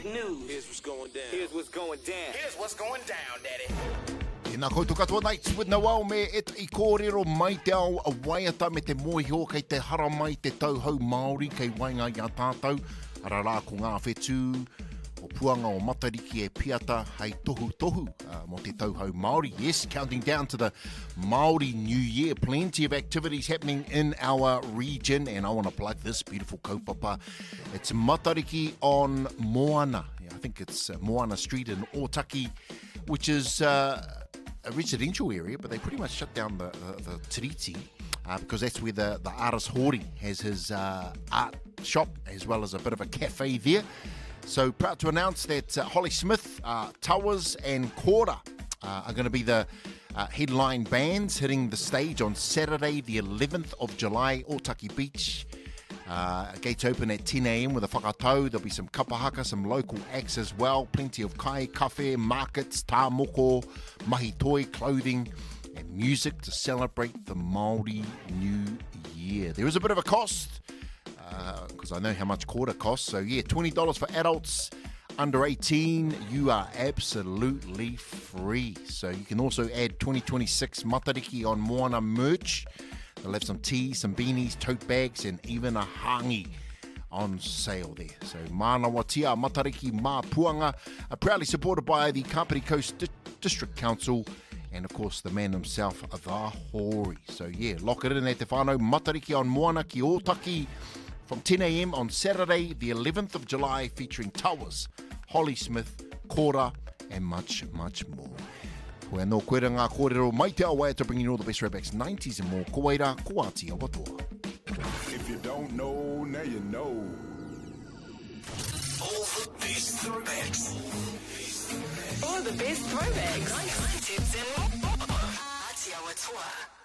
news. Here's what's going down. Here's what's going down. Here's what's going down, Daddy. Tēnā koutou katoa Nights with Noel me i kōrero mai te ao a waiata me te moihio kei te hara mai te tauhou Māori kei wainga i a tātou. Ara rā ko ngā whetū o puanga o matariki e piata hei tohu mo te tauhou Māori. Yes, counting down to the Māori New Year. Plenty of activities happening in our region, and I want to plug this beautiful kaupapa. It's Matariki on Moana. Yeah, I think it's Moana Street in Otaki, which is a residential area, but they pretty much shut down the tiriti because that's where the artist Hori has his art shop as well as a bit of a cafe there. So proud to announce that Holly Smith, Towers and Kora are going to be the headline bands hitting the stage on Saturday the 11th of July, Otaki Beach. Gates open at 10 a.m. with a whakatau. There'll be some kapahaka, some local acts as well. Plenty of kai, kawhe, markets, tā moko, mahi toi, clothing and music to celebrate the Māori New Year. There is a bit of a cost because I know how much quarter costs. So yeah, $20 for adults under 18. You are absolutely free. So you can also add 2026 Matariki on Moana merch. They'll have some teas, some beanies, tote bags, and even a hangi on sale there. So Manawa Tia Matariki Mā Puanga are proudly supported by the Kapiti Coast District Council and, of course, the man himself, the Hori. So, yeah, lock it in at te whānau Matariki on Moana ki Otaki from 10 a.m. on Saturday, the 11th of July, featuring Towers, Holly Smith, Kora, and much, much more. Koe anō koe ngā kōrero mai te awaia to bring you all the best throwbacks, 90s and more. Ko eira, ko ati awa toa. If you don't know, now you know. All the best throwbacks. All the best throwbacks. 90s and more. Ati awa toa.